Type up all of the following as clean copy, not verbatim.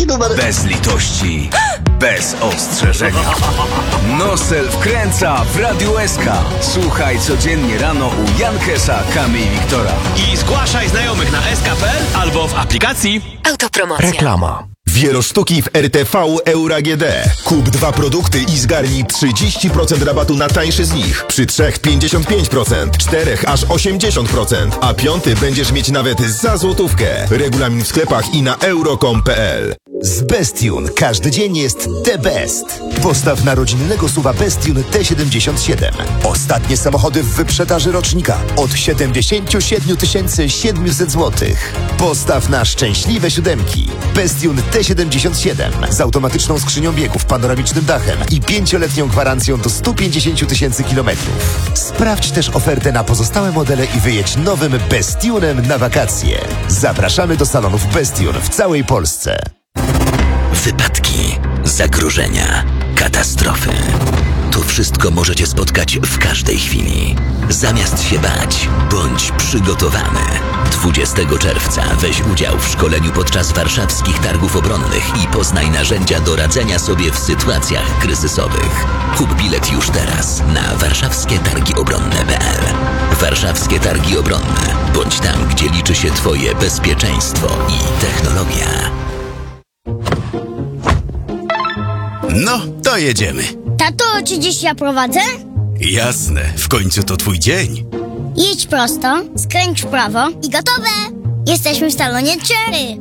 taki numer. Bez litości, bez ostrzeżenia. Nosel wkręca w Radiu SK. Słuchaj codziennie rano u Jankesa, Kamy i Wiktora. I zgłaszaj znajomych na sk.pl albo w aplikacji. Autopromocja. Reklama. Wielosztuki w RTV Euro AGD. Kup 2 produkty i zgarnij 30% rabatu na tańszy z nich. Przy 3 55%, 4 aż 80%, a 5 będziesz mieć nawet za złotówkę. Regulamin w sklepach i na euro.com.pl. Z Bestune każdy dzień jest the best. Postaw na rodzinnego SUV-a Bestune T77. Ostatnie samochody w wyprzedaży rocznika od 77 700 zł. Postaw na szczęśliwe siódemki. Bestune T77 z automatyczną skrzynią biegów, panoramicznym dachem i 5-letnią gwarancją do 150 000 kilometrów. Sprawdź też ofertę na pozostałe modele i wyjedź nowym Bestunem na wakacje. Zapraszamy do salonów Bestune w całej Polsce. Wypadki, zagrożenia, katastrofy. To wszystko możecie spotkać w każdej chwili. Zamiast się bać, bądź przygotowany. 20 czerwca weź udział w szkoleniu podczas warszawskich targów obronnych i poznaj narzędzia do radzenia sobie w sytuacjach kryzysowych. Kup bilet już teraz na warszawskietargiobronne.pl. Warszawskie Targi Obronne. Bądź tam, gdzie liczy się Twoje bezpieczeństwo i technologia. No, to jedziemy. Tato, czy dziś ja prowadzę? Jasne, w końcu to twój dzień. Jedź prosto, skręć w prawo i gotowe! Jesteśmy w salonie Cherry.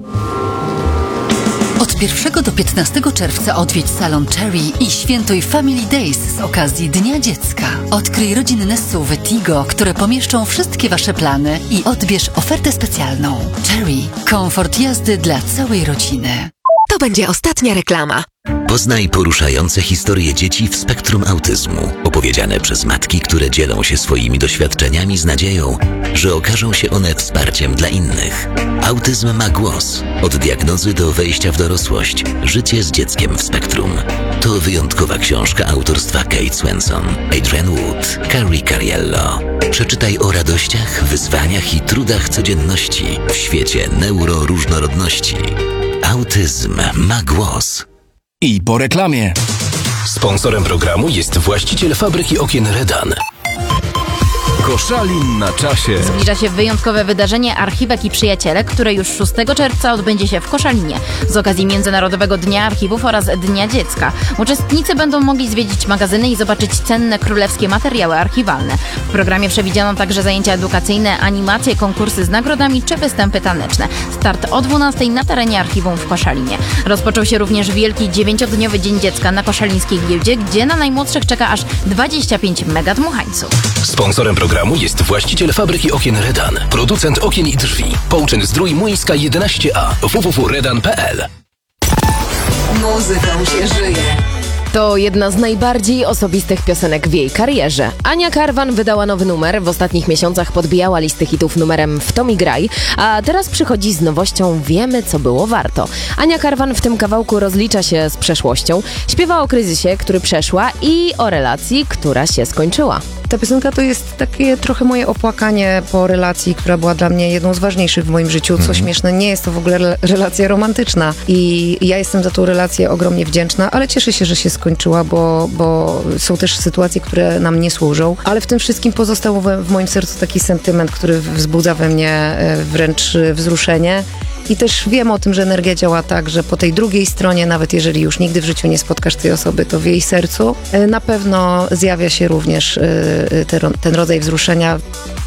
Od 1 do 15 czerwca odwiedź salon Cherry i świętuj Family Days z okazji Dnia Dziecka. Odkryj rodzinne SUV-y Tigo, które pomieszczą wszystkie Wasze plany i odbierz ofertę specjalną. Cherry. Komfort jazdy dla całej rodziny. To będzie ostatnia reklama. Poznaj poruszające historie dzieci w spektrum autyzmu, opowiedziane przez matki, które dzielą się swoimi doświadczeniami z nadzieją, że okażą się one wsparciem dla innych. Autyzm ma głos. Od diagnozy do wejścia w dorosłość. Życie z dzieckiem w spektrum. To wyjątkowa książka autorstwa Kate Swenson, Adrian Wood, Carrie Cariello. Przeczytaj o radościach, wyzwaniach i trudach codzienności w świecie neuroróżnorodności. Autyzm ma głos. I po reklamie. Sponsorem programu jest właściciel fabryki okien Redan. Koszalin na czasie. Zbliża się wyjątkowe wydarzenie Archiwek i Przyjaciele, które już 6 czerwca odbędzie się w Koszalinie z okazji Międzynarodowego Dnia Archiwów oraz Dnia Dziecka. Uczestnicy będą mogli zwiedzić magazyny i zobaczyć cenne królewskie materiały archiwalne. W programie przewidziano także zajęcia edukacyjne, animacje, konkursy z nagrodami czy występy taneczne. Start o 12 na terenie archiwum w Koszalinie. Rozpoczął się również wielki 9-dniowy Dzień Dziecka na koszalińskiej giełdzie, gdzie na najmłodszych czeka aż 25 megadmuchańców. Sponsorem programu jest właściciel fabryki okien Redan. Producent okien i drzwi. Połczyn Zdrój Młyńska 11A. www.redan.pl. Muzyką się żyje. To jedna z najbardziej osobistych piosenek w jej karierze. Ania Karwan wydała nowy numer, w ostatnich miesiącach podbijała listy hitów numerem W to mi graj, a teraz przychodzi z nowością Wiemy, co było warto. Ania Karwan w tym kawałku rozlicza się z przeszłością, śpiewa o kryzysie, który przeszła i o relacji, która się skończyła. Ta piosenka to jest takie trochę moje opłakanie po relacji, która była dla mnie jedną z ważniejszych w moim życiu. Co śmieszne, nie jest to w ogóle relacja romantyczna i ja jestem za tą relację ogromnie wdzięczna, ale cieszę się, że się skończyła, bo są też sytuacje, które nam nie służą. Ale w tym wszystkim pozostał w moim sercu taki sentyment, który wzbudza we mnie wręcz wzruszenie. I też wiem o tym, że energia działa tak, że po tej drugiej stronie, nawet jeżeli już nigdy w życiu nie spotkasz tej osoby, to w jej sercu na pewno zjawia się również ten rodzaj wzruszenia.